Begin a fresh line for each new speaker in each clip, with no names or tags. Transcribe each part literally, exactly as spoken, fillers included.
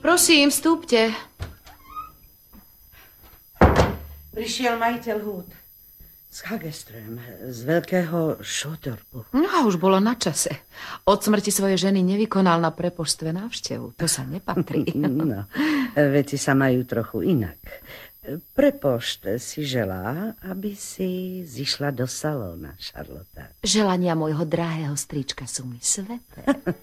Prosím, vstúpte.
Prišiel majiteľ Hút z Hageström, z veľkého Šotorpu.
No, už bolo na čase. Od smrti svojej ženy nevykonal na prepoštve návštevu. To sa nepatrí.
No, veci sa majú trochu inak. Prepošt si želá, aby si zišla do salóna, Šarlota.
Želania môjho drahého strička sú mi sveté.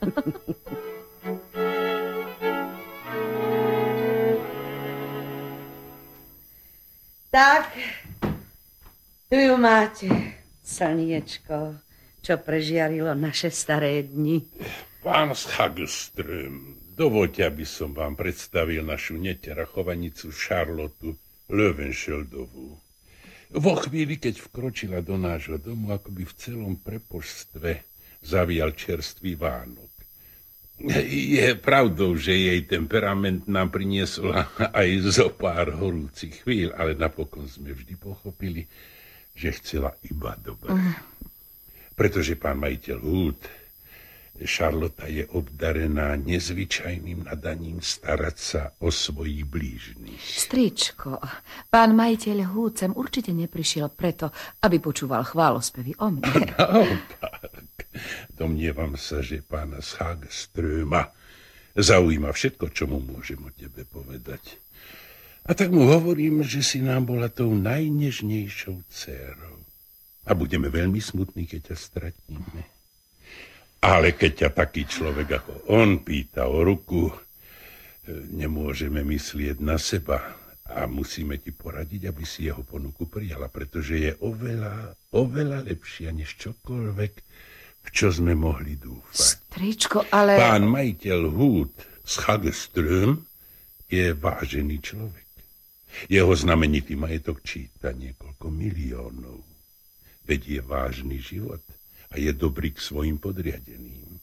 Tak, tu ju máte, slniečko, čo prežiarilo naše staré dni.
Pán Hageström, dovoľte, aby som vám predstavil našu neterachovanicu Charlotu Löwenschildovú. Vo chvíli, keď vkročila do nášho domu, akoby v celom prepoštstve zavial čerstvý Vánok. Je pravdou, že jej temperament nám priniesol aj zo pár horúcich chvíľ, ale napokon sme vždy pochopili, že chcela iba dobre. Pretože pán majiteľ Hút, Charlotta je obdarená nezvyčajným nadaním starať sa o svojich blížnych.
Stričko, pán majiteľ Hút sem určite neprišiel preto, aby počúval chválospevy o mne.
Naopak, domnievam sa, že pána z Hageströma zaujíma všetko, čo mu môžem o tebe povedať. A tak mu hovorím, že si nám bola tou najnežnejšou dcérou. A budeme veľmi smutní, keď ťa stratíme. Ale keď ťa taký človek ako on pýta o ruku, nemôžeme myslieť na seba a musíme ti poradiť, aby si jeho ponuku prijala, pretože je oveľa, oveľa lepšia než čokoľvek, v čo sme mohli dúfať.
Stričko, ale...
Pán majiteľ Hút z Hageström je vážený človek. Jeho znamenitý majetok číta niekoľko miliónov. Veď je vážny život a je dobrý k svojim podriadeným.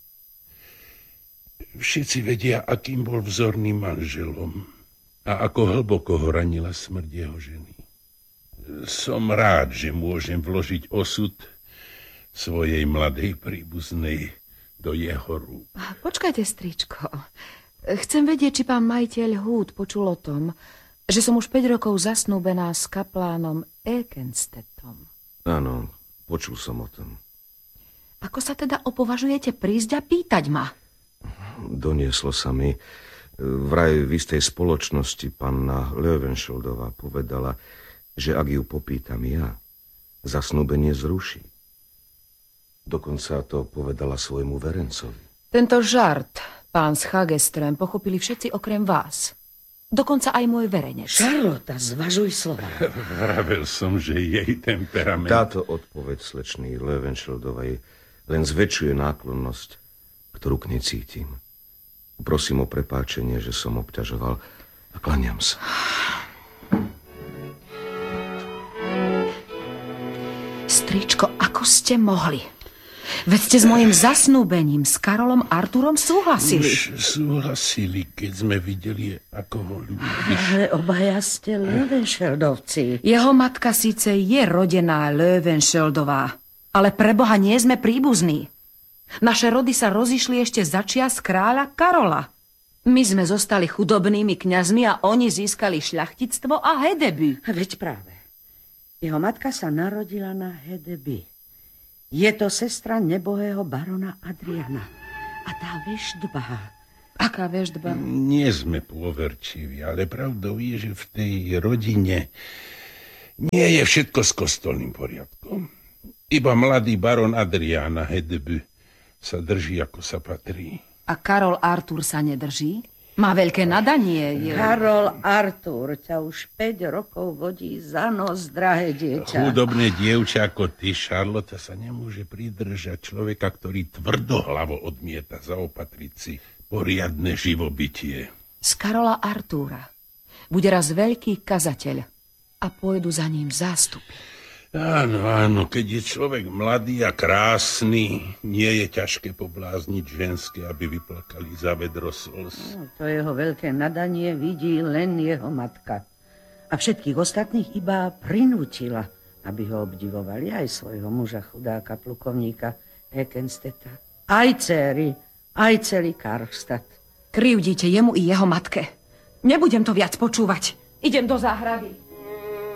Všetci vedia, akým bol vzorným manželom a ako hlboko ho ranila smrť jeho ženy. Som rád, že môžem vložiť osud svojej mladej príbuznej do jeho rúk.
Počkajte, stričko. Chcem vedieť, či pán majiteľ Hút počul o tom, že som už päť rokov zasnúbená s kaplánom Ekenstedtom.
Áno, počul som o tom.
Ako sa teda opovažujete prísť a pýtať ma?
Donieslo sa mi. Vraj v istej spoločnosti panna Löwenschildová povedala, že ak ju popýtam ja, zasnúbenie zruší. Dokonca to povedala svojmu verencovi.
Tento žart, pán z Hageström, pochopili všetci okrem vás. Dokonca aj môj verenec.
Charlotta, zvažuj slova.
Vravel som, že jej temperament...
Táto odpoveď slečny Löwenschildovej len zväčšuje náklonnosť, ktorú k nej cítim. Prosím o prepáčenie, že som obťažoval a klaniam sa.
Stričko, ako ste mohli? Veď ste s mojím zasnúbením s Karolom Arturom súhlasili.
Už súhlasili, keď sme videli, ako ho ľúbiš.
Ale obaja ste Löwenschildovci.
Jeho matka síce je rodená Löwenschildová, ale pre Boha nie sme príbuzní. Naše rody sa rozišli ešte za čias kráľa Karola. My sme zostali chudobnými kňazmi a oni získali šľachtictvo a Hedeby.
Veď práve. Jeho matka sa narodila na Hedeby. Je to sestra nebohého barona Adriana. A tá veštba...
Aká veštba?
Nie sme pôverčiví, ale pravdou je, že v tej rodine nie je všetko s kostolným poriadkom. Iba mladý baron Adriana Hedeby sa drží, ako sa patrí.
A Karol Artur sa nedrží? Má veľké nadanie. Je...
Karol Artur ťa už päť rokov vodí za nos, drahé dieťa.
Chudobné dievča ako ty, Charlotta, sa nemôže pridržať človeka, ktorý tvrdohlavo odmieta zaopatriť si poriadne živobytie.
Z Karola Artúra bude raz veľký kazateľ a pôjdu za ním zástupy.
Áno, áno, keď je človek mladý a krásny, nie je ťažké poblázniť ženské, aby vyplakali za vedro slz.
No, to jeho veľké nadanie vidí len jeho matka. A všetkých ostatných iba prinútila, aby ho obdivovali, aj svojho muža, chudáka, plukovníka Ekenstedta. Aj dcery, aj celý Karlstadt.
Krivdíte jemu i jeho matke. Nebudem to viac počúvať. Idem do záhrady.